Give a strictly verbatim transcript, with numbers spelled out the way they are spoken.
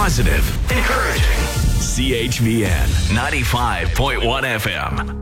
Positive, encouraging. C H V N ninety-five point one F M.